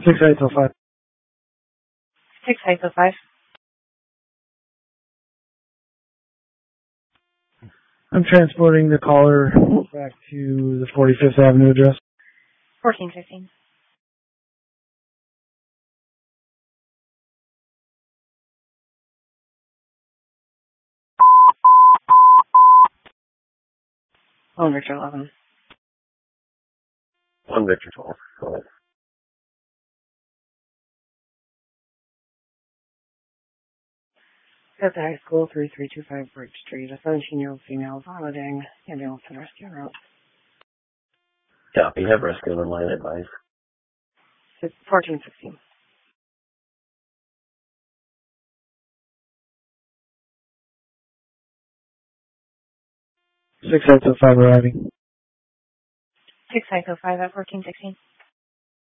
6805. 6805. I'm transporting the caller back to the 45th Avenue address. 1415. Oh, Victor 11. 1 Victor 12. Go ahead. At the high school, 3325 Bridge Street. A 17-year-old female is vomiting. Ambulance and rescue en route. Copy. Have rescue on line advice. 1416. 6805 arriving. 6805 at 1416.